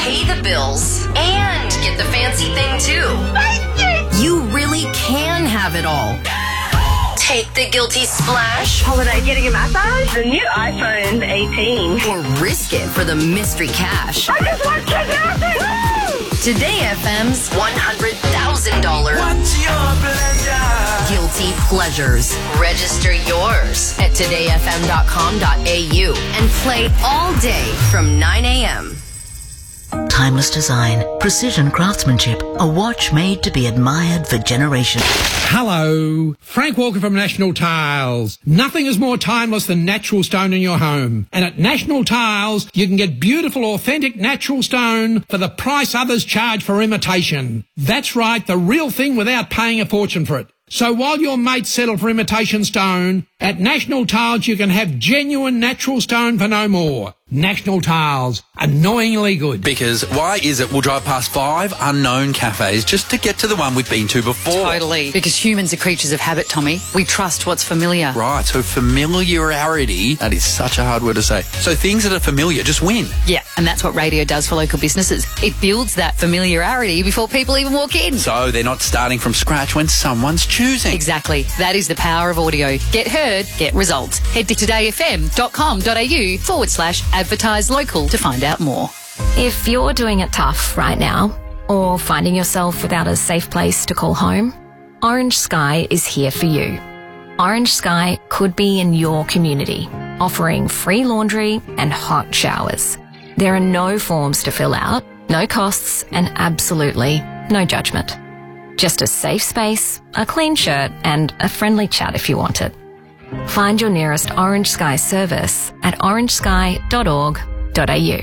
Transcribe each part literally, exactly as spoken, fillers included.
pay the bills, and get the fancy thing too. You really can have it all. Take the guilty splash. Holiday getting a massage? The new iPhone eighteen. Or risk it for the mystery cash. I just want ten thousand! Today F M's one hundred thousand dollars What's your pleasure? Guilty Pleasures. Register yours at today f m dot com dot a u and play all day from nine a.m. Timeless design, precision craftsmanship, a watch made to be admired for generations. Hello, Frank Walker from National Tiles. Nothing is more timeless than natural stone in your home. And at National Tiles, you can get beautiful, authentic natural stone for the price others charge for imitation. That's right, the real thing without paying a fortune for it. So while your mates settle for imitation stone, at National Tiles you can have genuine natural stone for no more. National Tiles, annoyingly good. Because why is it we'll drive past five unknown cafes just to get to the one we've been to before? Totally. Because humans are creatures of habit, Tommy. We trust what's familiar. Right, so familiarity, that is such a hard word to say. So things that are familiar just win. Yeah, and that's what radio does for local businesses. It builds that familiarity before people even walk in. So they're not starting from scratch when someone's choosing. Exactly. That is the power of audio. Get heard, get results. Head to today f m dot com dot a u forward slash advertise local to find out more. If you're doing it tough right now, or finding yourself without a safe place to call home, Orange Sky is here for you. Orange Sky could be in your community, offering free laundry and hot showers. There are no forms to fill out, no costs, and absolutely no judgment. Just a safe space, a clean shirt, and a friendly chat if you want it. Find your nearest Orange Sky service at orange sky dot org dot a u.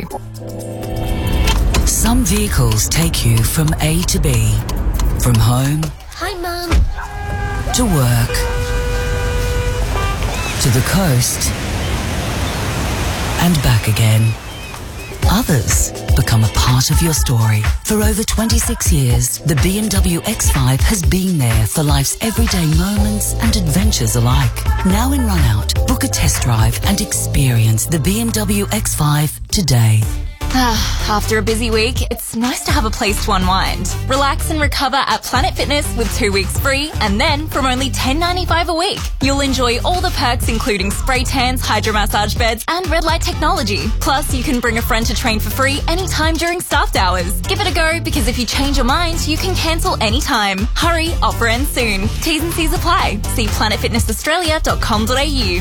Some vehicles take you from A to B, from home Hi, Mum. to work, to the coast, and back again. Others become a part of your story. For over twenty-six years, the B M W X five has been there for life's everyday moments and adventures alike. Now in run-out, book a test drive and experience the B M W X five today. After a busy week, it's nice to have a place to unwind. Relax and recover at Planet Fitness with two weeks free, and then from only ten ninety-five a week. You'll enjoy all the perks including spray tans, hydromassage beds, and red light technology. Plus, you can bring a friend to train for free anytime during staffed hours. Give it a go, because if you change your mind, you can cancel anytime. Hurry, offer ends soon. T's and C's apply. See planet fitness australia dot com dot a u.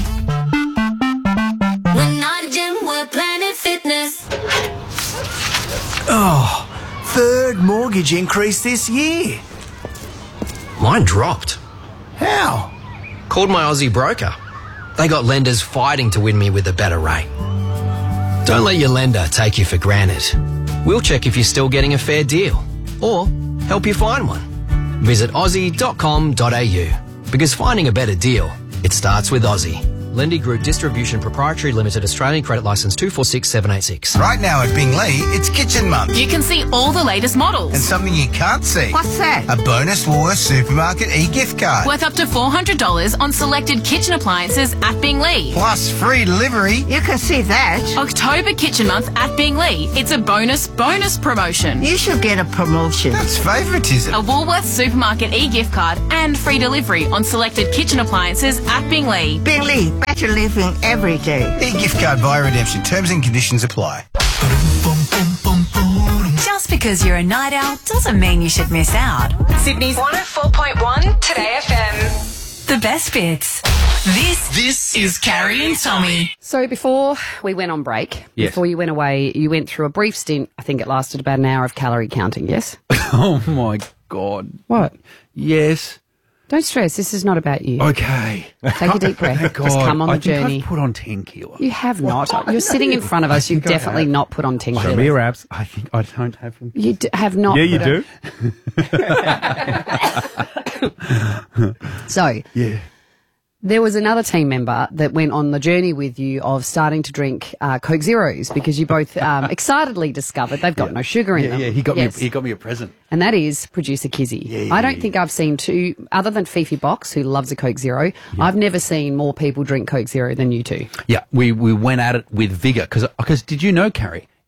We're not a gym, we're Planet Fitness. Oh, third mortgage increase this year. Mine dropped. How? Called my Aussie broker. They got lenders fighting to win me with a better rate. Don't let your lender take you for granted. We'll check if you're still getting a fair deal, or help you find one. Visit aussie dot com dot a u, because finding a better deal, it starts with Aussie. Lendy Group Distribution Proprietary Limited, Australian Credit Licence two four six seven eight six. Right now at Bingley, it's Kitchen Month. You can see all the latest models. And something you can't see. What's that? A bonus Woolworths Supermarket e-gift card. Worth up to four hundred dollars on selected kitchen appliances at Bingley. Plus free delivery. You can see that. October Kitchen Month at Bingley. It's a bonus, bonus promotion. You should get a promotion. That's favouritism. A Woolworths Supermarket e-gift card and free delivery on selected kitchen appliances at Bingley. Bingley, better living every day. E-gift card via redemption. Terms and conditions apply. Just because you're a night owl doesn't mean you should miss out. Sydney's one oh four point one Today F M. The best bits. This This is Carrie and Tommy. So before we went on break, Yes. before you went away, you went through a brief stint. I think it lasted about an hour of calorie counting, yes? Oh, my God. What? Yes. Don't stress. This is not about you. Okay. Take a deep breath. Thank Just God. come on I the think journey. I've put on ten kilos. You have not. You're sitting in front of us. You've I think I definitely have. not put on ten Show kilos. me your abs. I think I don't have them. You d- have not. Yeah, you put do. on- So, Yeah. there was another team member that went on the journey with you of starting to drink uh, Coke Zeros because you both um, excitedly discovered they've got no sugar in Yeah, them. yeah. He got Yes. me. He got me a present. And that is producer Kizzy. Yeah, yeah, I don't yeah, think I've seen two, other than Fifi Box, who loves a Coke Zero, I've never seen more people drink Coke Zero than you two. Yeah, we, we went at it with vigour because did you know, Carrie,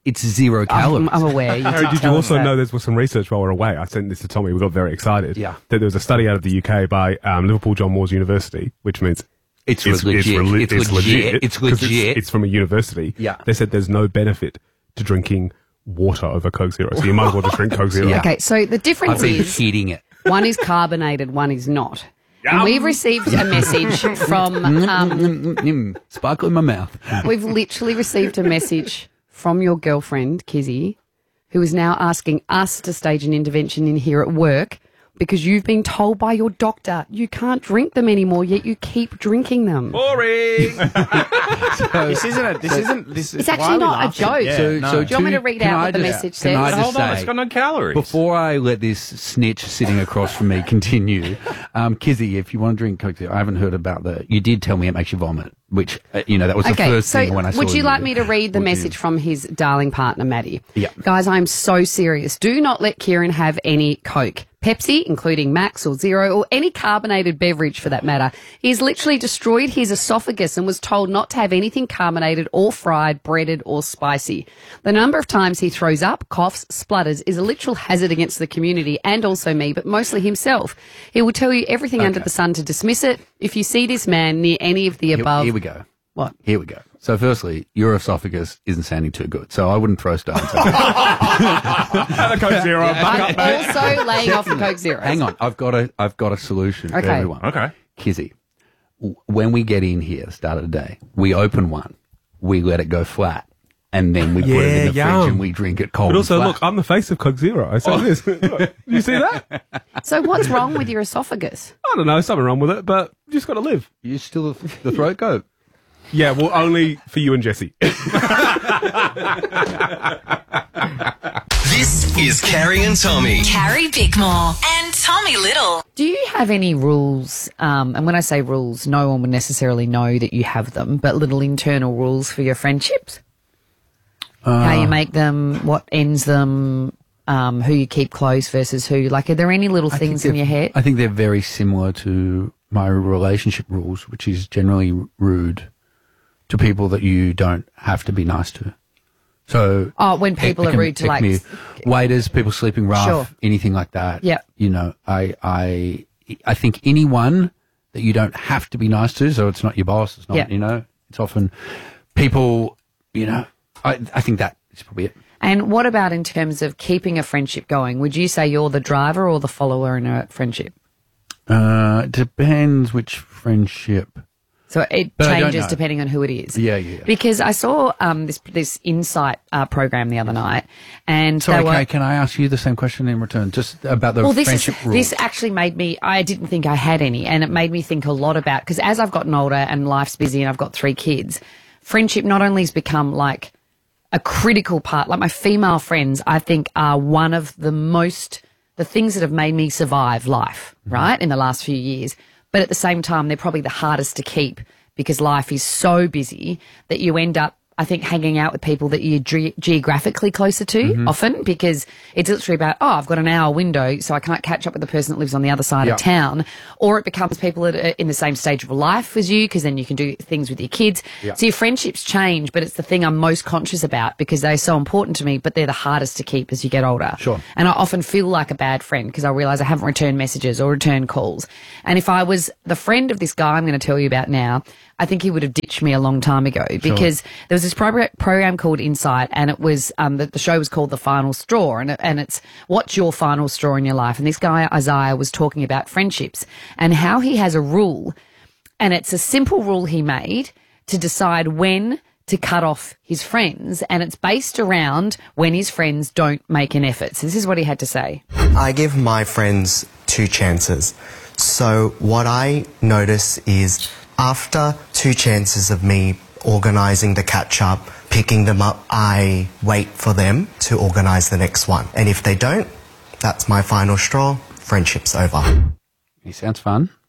it's zero calories. I'm, I'm aware. You Harry, did did you tell us also that. know there was some research while we were away? I sent this to Tommy. We got very excited. Yeah. That there was a study out of the U K by um, Liverpool John Moores University, which means It's legit. reli- It's legit. It's 'cause legit. It's, from a university. Yeah. They said there's no benefit to drinking water over Coke Zero, so you might as well just drink Coke Zero. Yeah. Okay, so the difference I've been is heating it. one is carbonated, one is not. And we've received a message from, um, Sparkle in my mouth. we've literally received a message from your girlfriend, Kizzy, who is now asking us to stage an intervention in here at work because you've been told by your doctor you can't drink them anymore, yet you keep drinking them. Boring. This isn't a, this isn't, this It's why actually are we not a laughing? joke. Yeah, So, no. so Do you want me to two- read can out I what the just- message can says? I just Hold on, say, it's got no calories. Before I let this snitch sitting across from me continue, um, Kizzy, if you want to drink Coke Zero, I haven't heard about the. You did tell me it makes you vomit, which uh, you know that was the Okay, first so thing when I saw would you you. like me to read the Would you? message from his darling partner, Maddie? Yeah. Guys, I'm so serious. Do not let Kieran have any Coke, Pepsi, including Max or Zero, or any carbonated beverage for that matter. He's literally destroyed his esophagus and was told not to have anything carbonated or fried, breaded or spicy. The number of times he throws up, coughs, splutters is a literal hazard against the community and also me, but mostly himself. He will tell you everything under the sun to dismiss it. If you see this man near any of the Here, above... here we go. What? Here we go. So, firstly, your esophagus isn't sounding too good, so I wouldn't throw stones. And a Coke Zero. I'm also laying off the Coke Zero. Hang on, I've got a, I've got a solution for Okay. everyone. Okay. Kizzy, w- when we get in here, start of the day, we open one, we let it go flat, and then we put it Yeah, in the yum. fridge and we drink it cold. But also, and flat. look, I'm the face of Coke Zero. I say this. Look, you see that? So what's wrong with your esophagus? I don't know, something wrong with it, but you just got to live. You still the, the throat goat. Yeah, well, only for you and Jesse. This is Carrie and Tommy. Carrie Bickmore and Tommy Little. Do you have any rules? Um, and when I say rules, no one would necessarily know that you have them, but little internal rules for your friendships? Uh, How you make them, what ends them, um, who you keep close versus who. Like, are there any little I think things in they're- your head? I think they're very similar to my relationship rules, which is generally rude to people that you don't have to be nice to. So, Oh, when people it are can rude to, pick like, me- waiters, people sleeping rough, Sure. anything like that. Yeah. You know, I, I, I think anyone that you don't have to be nice to, so it's not your boss, it's not, Yeah. you know, it's often people, you know, I, I think that is probably it. And what about in terms of keeping a friendship going? Would you say you're the driver or the follower in a friendship? Uh, it depends which friendship. So it But I don't changes know. depending on who it is. Yeah, yeah. Because I saw um, this this Insight uh, program the other night, and Sorry, they were, can, can I ask you the same question in return, just about the well, this is, friendship rules? this actually made me. I didn't think I had any, and it made me think a lot about because as I've gotten older and life's busy, and I've got three kids, friendship not only has become like a critical part. Like my female friends, I think are one of the most the things that have made me survive life, Mm-hmm. right, in the last few years. But at the same time, they're probably the hardest to keep because life is so busy that you end up, I think, hanging out with people that you're ge- geographically closer to Mhm. often because it's literally about, oh, I've got an hour window, so I can't catch up with the person that lives on the other side Yeah. of town. Or it becomes people that are in the same stage of life as you because then you can do things with your kids. Yeah. So your friendships change, but it's the thing I'm most conscious about because they're so important to me, but they're the hardest to keep as you get older. Sure. And I often feel like a bad friend because I realise I haven't returned messages or returned calls. And if I was the friend of this guy I'm going to tell you about now, I think he would have ditched me a long time ago because there was this pro- program called Insight and it was, um, the, the show was called The Final Straw and, it, and it's what's your final straw in your life? And this guy, Isaiah, was talking about friendships and how he has a rule and it's a simple rule he made to decide when to cut off his friends and it's based around when his friends don't make an effort. So this is what he had to say. I give my friends two chances. So what I notice is after two chances of me organising the catch-up, picking them up, I wait for them to organise the next one. And if they don't, that's my final straw. Friendship's over. He sounds fun.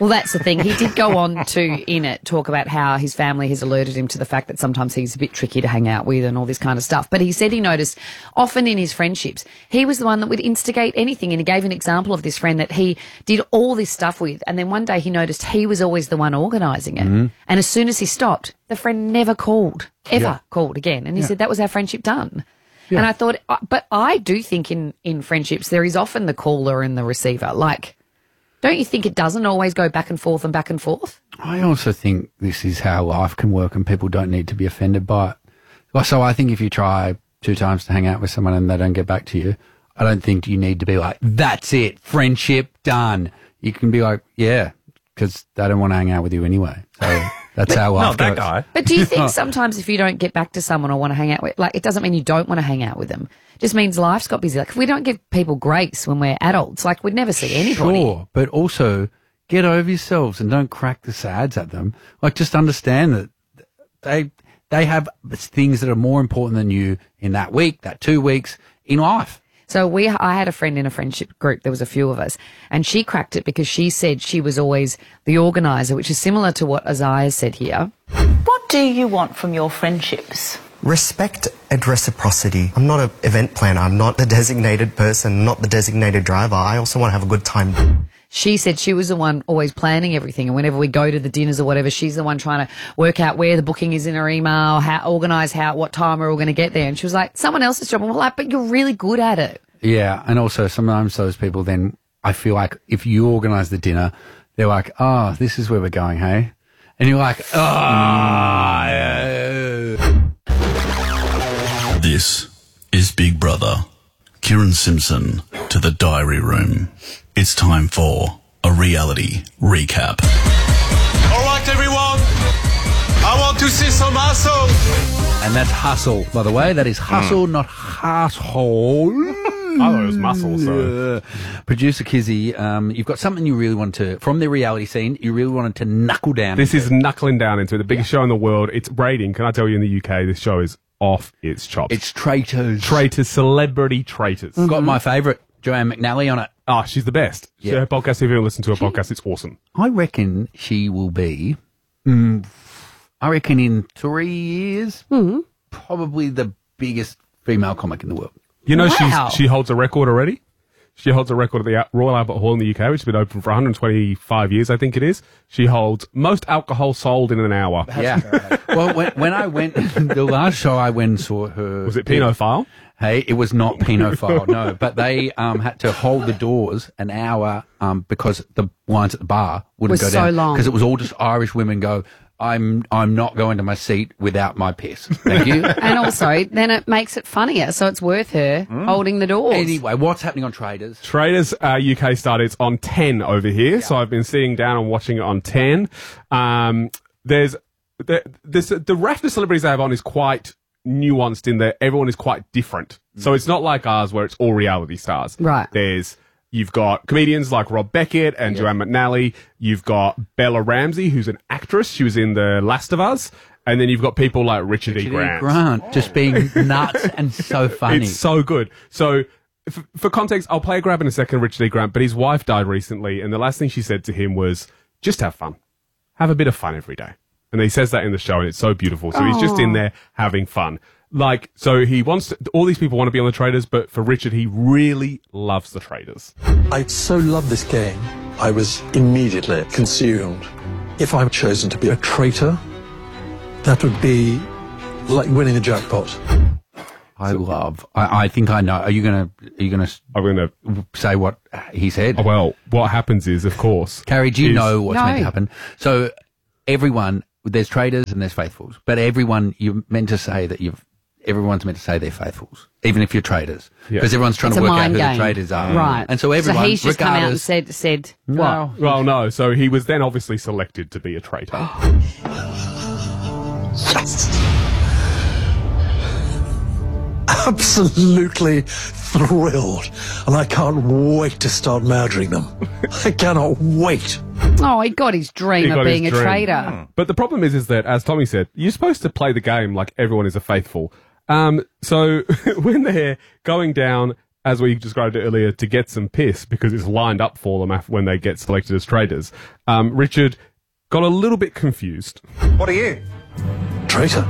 Well, that's the thing. He did go on to, in it, talk about how his family has alerted him to the fact that sometimes he's a bit tricky to hang out with and all this kind of stuff. But he said he noticed often in his friendships, he was the one that would instigate anything. And he gave an example of this friend that he did all this stuff with. And then one day he noticed he was always the one organising it. Mm-hmm. And as soon as he stopped, the friend never called, ever Yeah. called again. And he Yeah. said that was our friendship done. Yeah. And I thought, uh, but I do think in, in friendships there is often the caller and the receiver. Like, don't you think it doesn't always go back and forth and back and forth? I also think this is how life can work and people don't need to be offended by it. Well, so I think if you try two times to hang out with someone and they don't get back to you, I don't think you need to be like, that's it, friendship done. You can be like, yeah, because they don't want to hang out with you anyway. So that's how life Not that goes. guy. But do you think sometimes if you don't get back to someone or want to hang out with, like, it doesn't mean you don't want to hang out with them. It just means life's got busy. Like, if we don't give people grace when we're adults, like, we'd never see anybody. Sure, but also get over yourselves and don't crack the sads at them. Like, just understand that they they have things that are more important than you in that week, that two weeks in life. So we, I had a friend in a friendship group. There was a few of us, and she cracked it because she said she was always the organizer, which is similar to what Isaiah said here. What do you want from your friendships? Respect and reciprocity. I'm not an event planner. I'm not the designated person, not the designated driver. I also want to have a good time. She said she was the one always planning everything, and whenever we go to the dinners or whatever, she's the one trying to work out where the booking is in her email, how organise how what time we're all going to get there. And she was like, "Someone else's job." And we're like, "But you're really good at it." Yeah, and also sometimes those people then, I feel like if you organise the dinner, they're like, oh, this is where we're going, hey? And you're like, oh. This is Big Brother. Kieran Simpson to the diary room. It's time for a reality recap. All right, everyone. I want to see some muscle. And that's hustle, by the way. That is hustle, not hustle. I thought it was muscle, so. Yeah. Producer Kizzy, um, you've got something you really wanted to, from the reality scene, you really wanted to knuckle down This into. is knuckling down into it. The biggest show in the world. It's rating. Can I tell you, in the U K, this show is off its chops. It's Traitors. Traitors, celebrity traitors. Got my favourite, Joanne McNally, on it. Oh, she's the best. Yeah. So her podcast, if you haven't listened to her podcast, it's awesome. I reckon she will be, mm, I reckon in three years, probably the biggest female comic in the world. You know, Wow. she's, she holds a record already. She holds a record at the Al- Royal Albert Hall in the U K, which has been open for one hundred twenty-five years, I think it is. She holds most alcohol sold in an hour. Yeah. Well, when, when I went, the last show I went and saw her. Was it Pinot File? Hey, it was not Pinot File, no. But they um, had to hold the doors an hour um, because the lines at the bar wouldn't Was go so down. long. Because it was all just Irish women go, I'm I'm not going to my seat without my piss. Thank you. And also, then it makes it funnier, so it's worth her holding the doors. Anyway, what's happening on Traders? Traders uh, U K started. It's on ten over here, so I've been sitting down and watching it on ten. Um, there's the this the raft of celebrities they have on is quite nuanced in that everyone is quite different. So it's not like ours where it's all reality stars. Right. There's You've got comedians like Rob Beckett and Joanne McNally. You've got Bella Ramsey, who's an actress. She was in The Last of Us. And then you've got people like Richard, Richard E. Grant. Grant, just being nuts and so funny. It's so good. So, f- for context, I'll play a grab in a second, Richard E. Grant, but his wife died recently, and the last thing she said to him was, just have fun. Have a bit of fun every day. And he says that in the show, and it's so beautiful. So he's just in there having fun. Like, so he wants to, all these people want to be on the Traders, but for Richard, he really loves the Traders. I so love this game, I was immediately consumed. If I were chosen to be a traitor, that would be like winning the jackpot. I love. I, I think I know. Are you gonna? Are you gonna? I'm gonna say what he said. Oh, well, what happens is, of course, Carrie, do you is- know what's No. meant to happen? So everyone, there's traders and there's faithfuls, but everyone, you're meant to say that you've. Everyone's meant to say they're faithfuls, even if you're traders, Yeah. because everyone's trying It's to a work out mind who game. the traders are, Right. And so everyone, So he's just come out and regardless- said, said No. what? Well, no. So he was then obviously selected to be a traitor. Absolutely thrilled. And I can't wait to start murdering them. I cannot wait. Oh, he got his dream He of got his being a dream. trader. But the problem is, is that, as Tommy said, you're supposed to play the game like everyone is a faithful. Um, so when they're going down, as we described it earlier, to get some piss because it's lined up for them af- when they get selected as traders. Um, Richard got a little bit confused. What are you? Traitor.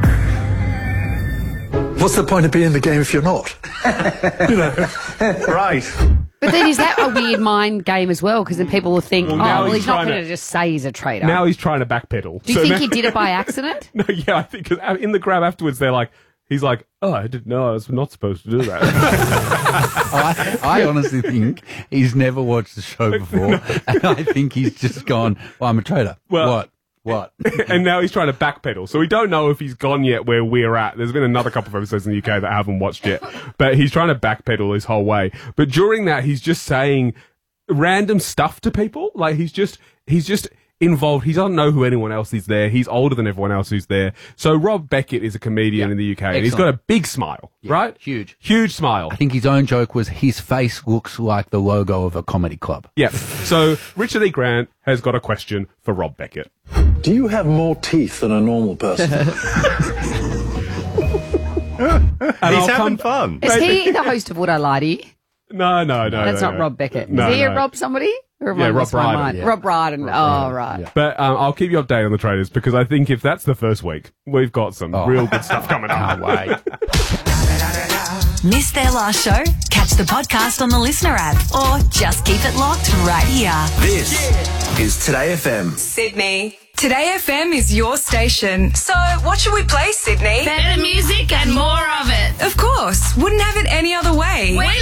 What's the point of being in the game if you're not? You know. Right. But then is that a weird mind game as well? Because then people will think, Well, oh, now well, he's he's not trying going to- to just say he's a traitor. Now he's trying to backpedal. Do you So think now- he did it by accident? No, yeah, I think 'cause in the grab afterwards, they're like, he's like, oh, I didn't know I was not supposed to do that. I, I honestly think he's never watched the show before, and I think he's just gone, well, I'm a traitor. Well- what? What? And now he's trying to backpedal. So we don't know if he's gone yet where we're at. There's been another couple of episodes in the U K that I haven't watched yet. But he's trying to backpedal his whole way. But during that, he's just saying random stuff to people. Like he's just, he's just involved. He doesn't know who anyone else is there. He's older than everyone else who's there. So Rob Beckett is a comedian in the U K. And he's got Excellent. a big smile, right? Huge. Huge smile. I think his own joke was his face looks like the logo of a comedy club. Yeah. So Richard E. Grant has got a question for Rob Beckett. Do you have more teeth than a normal person? And He's I'll having come- fun. Is he the host of Would I Lie to You? No, no, no. That's no, not no. Rob Beckett. No, is he no. a Rob somebody? Or have I Yeah, Rob lost my Brydon. mind? Yeah. Rob Brydon. Oh, right. But um, I'll keep you updated on the traders because I think if that's the first week, we've got some Oh. real good stuff coming up. Can't wait. Missed their last show? Catch the podcast on the Listener app or just keep it locked right here. This is Today F M. Sydney. Today F M is your station. So what should we play, Sydney? Better music and more of it. Of course. Wouldn't have it any other way. We're